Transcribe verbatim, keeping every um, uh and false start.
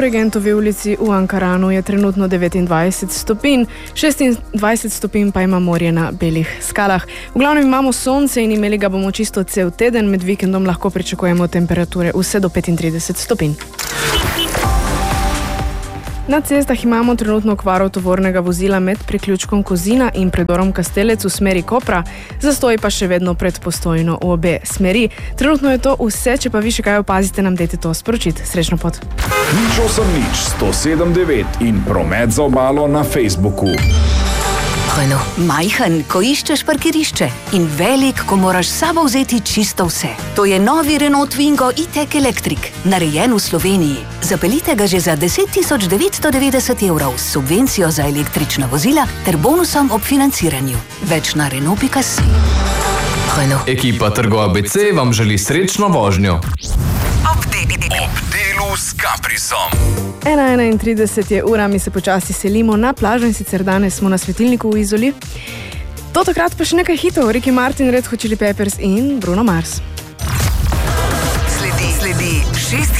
Regentovi ulici v Ankaranu je trenutno devetindvajset stopinj, šestindvajset stopinj pa ima morje na belih skalah. V glavnem imamo sonce in imeli ga bomo čisto cel teden, med vikendom lahko pričakujemo temperature vse do petintrideset stopinj. Na cestah imamo trenutno kvaro tovornega vozila med priključkom Kozina in predorom Kastelec v smeri Kopra, zastoji pa še vedno pred Postojno v obe smeri. Trenutno je to vse, če pa vi še kaj opazite, nam dajte to sporočiti. Srečno pot. Nič osem nič, sto sedem devet in promet za obalo na Facebooku. Renault. Majhen, ko iščeš parkirišče in velik, ko moraš s sabo vzeti čisto vse. To je novi Renault Twingo e-tech Electric, narejen v Sloveniji. Zapeljite ga že za deset tisoč devetsto devetdeset evrov s subvencijo za električna vozila ter bonusom ob financiranju. Več na Renault pika si. Renault. Ekipa Trgo A B C vam želi srečno vožnjo. Ob delu s Caprisom. ena enaintrideset je ura, mi se počasi selimo na plažo in sicer danes smo na svetilniku v Izoli. Do takrat pa še nekaj hitov, Ricky Martin, Red Hot Chili Peppers in Bruno Mars. Sledi, sledi šest